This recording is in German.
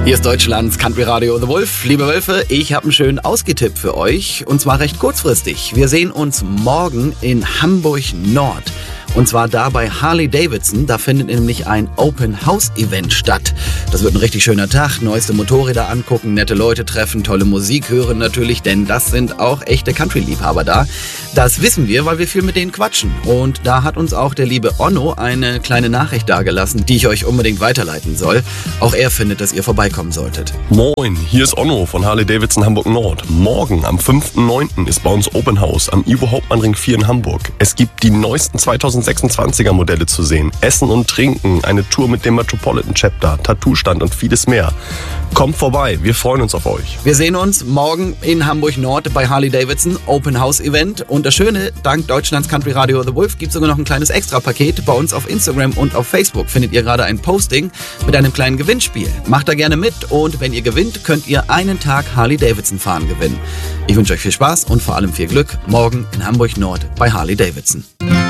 Hier ist Deutschlands Country Radio The Wolf. Liebe Wölfe, ich habe einen schönen Ausgetipp für euch und zwar recht kurzfristig. Wir sehen uns morgen in Hamburg Nord. Und zwar da bei Harley Davidson, da findet nämlich ein Open House Event statt. Das wird ein richtig schöner Tag, neueste Motorräder angucken, nette Leute treffen, tolle Musik hören natürlich, denn das sind auch echte Country-Liebhaber da. Das wissen wir, weil wir viel mit denen quatschen. Und da hat uns auch der liebe Onno eine kleine Nachricht dagelassen, die ich euch unbedingt weiterleiten soll. Auch er findet, dass ihr vorbeikommen solltet. Moin, hier ist Onno von Harley Davidson Hamburg Nord. Morgen am 5.9. ist bei uns Open House am Ivo Hauptmann-Ring 4 in Hamburg. Es gibt die neuesten 2026er Modelle zu sehen. Essen und Trinken, eine Tour mit dem Metropolitan Chapter, Tattoo-Stand und vieles mehr. Kommt vorbei, wir freuen uns auf euch. Wir sehen uns morgen in Hamburg Nord bei Harley Davidson Open House Event. Und das Schöne, dank Deutschlands Country Radio The Wolf gibt es sogar noch ein kleines Extra-Paket. Bei uns auf Instagram und auf Facebook findet ihr gerade ein Posting mit einem kleinen Gewinnspiel. Macht da gerne mit und wenn ihr gewinnt, könnt ihr einen Tag Harley Davidson fahren gewinnen. Ich wünsche euch viel Spaß und vor allem viel Glück morgen in Hamburg Nord bei Harley Davidson.